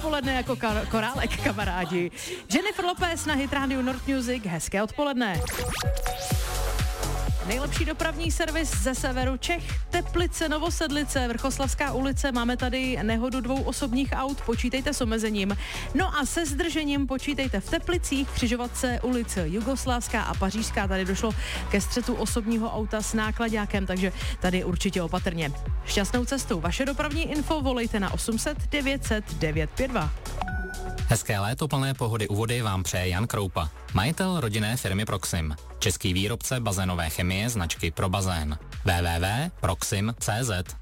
odpoledne jako korálek, kamarádi. Jennifer Lopez na Hit Radio North Music, hezké odpoledne. Nejlepší dopravní servis ze severu Čech, Teplice, Novosedlice, Vrchoslavská ulice, máme tady nehodu 2 osobních aut, počítejte s omezením. No a se zdržením počítejte v Teplicích, křižovatce ulice Jugoslávská a Pařížská, tady došlo ke střetu osobního auta s náklaďákem, takže tady určitě opatrně. Šťastnou cestu, vaše dopravní info volejte na 800 900 952. Hezké léto plné pohody u vody vám přeje Jan Kroupa, majitel rodinné firmy Proxim, český výrobce bazénové chemie značky Pro bazén. www.proxim.cz.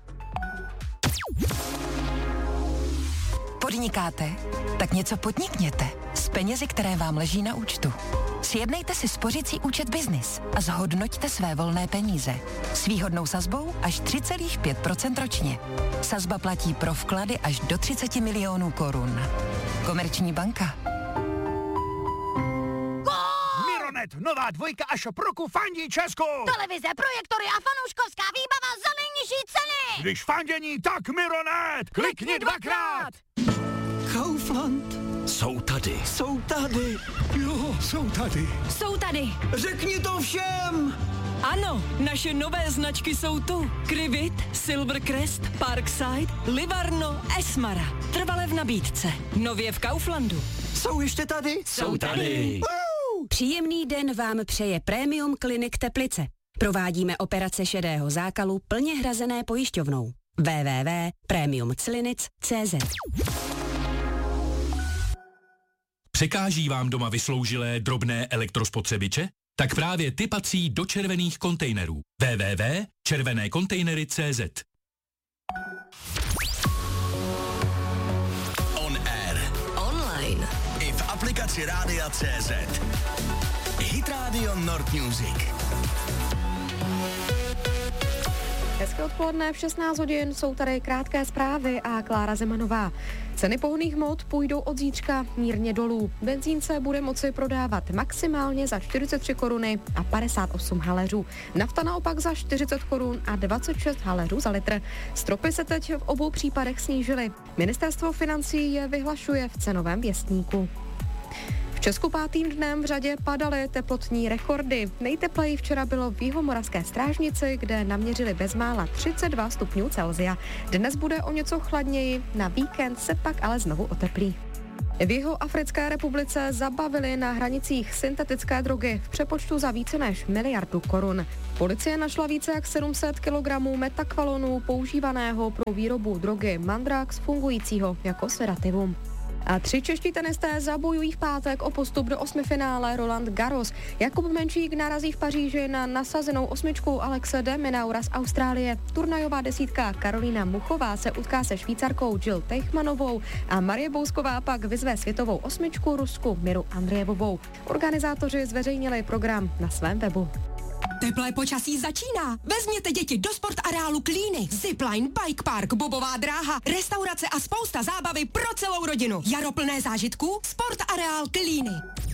Podnikáte? Tak něco podnikněte s penězi, které vám leží na účtu. Sjednejte si spořící účet Business a zhodnoťte své volné peníze. S výhodnou sazbou až 3,5% ročně. Sazba platí pro vklady až do 30 milionů korun. Komerční banka. Mironet, nová dvojka a shop roku fandí Česku! Televize, projektory a fanouškovská výbava za nejnižší ceny! Když fandění, tak Mironet! Klikni dvakrát! Kaufland. Jsou tady. Jsou tady. Jo, jsou tady. Jsou tady! Řekni to všem! Ano, naše nové značky jsou tu. Krivit, Silvercrest, Parkside, Livarno, Esmara. Trvale v nabídce. Nově v Kauflandu. Jsou ještě tady? Jsou tady. Příjemný den vám přeje Premium Clinic Teplice. Provádíme operace šedého zákalu plně hrazené pojišťovnou. www.premiumclinic.cz. Překáží vám doma vysloužilé drobné elektrospotřebiče? Tak právě ty patří do červených kontejnerů. www.červenékontejnery.cz. On air. Online. I v aplikaci Rádia CZ. Hit Radio North Music. Hezké odpoledne, v 16 hodin jsou tady krátké zprávy a Klára Zemanová. Ceny pohonných hmot půjdou od zítřka mírně dolů. Benzín se bude moci prodávat maximálně za 43 koruny a 58 haléřů. Nafta naopak za 40 korun a 26 haléřů za litr. Stropy se teď v obou případech snížily. Ministerstvo financí je vyhlašuje v cenovém věstníku. V Česku 5. dnem v řadě padaly teplotní rekordy. Nejtepleji včera bylo v Jihomoravské Strážnici, kde naměřili bezmála 32 stupňů Celsia. Dnes bude o něco chladněji, na víkend se pak ale znovu oteplí. V Jihoafrické republice zabavili na hranicích syntetické drogy v přepočtu za více než 1 miliardu korun. Policie našla více jak 700 kg metakvalonu používaného pro výrobu drogy Mandrax fungujícího jako sedativum. A 3 čeští tenisté zabojují v pátek o postup do 8. finále Roland Garros. Jakub Menšík narazí v Paříži na nasazenou 8 Alexe de Minaura z Austrálie. Turnajová desítka Karolína Muchová se utká se Švýcarkou Jill Teichmannovou a Marie Bousková pak vyzve světovou 8 Rusku Miru Andrejevovou. Organizátoři zveřejnili program na svém webu. Teplé počasí začíná. Vezměte děti do sportareálu Klíny. Zipline, bike park, bobová dráha, restaurace a spousta zábavy pro celou rodinu. Jaro plné zážitků, sportareál Klíny.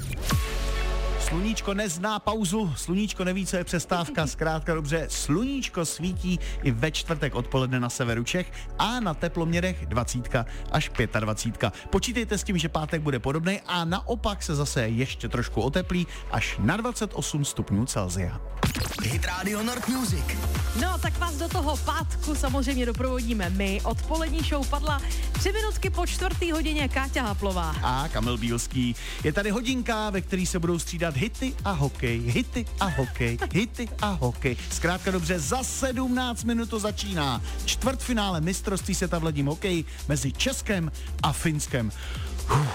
Sluníčko nezná pauzu, sluníčko neví, co je přestávka, zkrátka dobře, sluníčko svítí i ve čtvrtek odpoledne na severu Čech a na teploměrech 20 až 25. Počítejte s tím, že pátek bude podobný a naopak se zase ještě trošku oteplí až na 28 stupňů Celsia. Hit Radio North Music. No, tak vás do toho pátku samozřejmě doprovodíme my. Odpolední show padla 3 minutky po 4. hodině Káťa Haplová. A Kamil Bílský. Je tady hodinka, ve který se budou střídat hity a hokej, hity a hokej, hity a hokej. Zkrátka dobře, za 17 minut to začíná. Čtvrtfinále mistrovství světa v ledním hokeji mezi Českem a Finskem.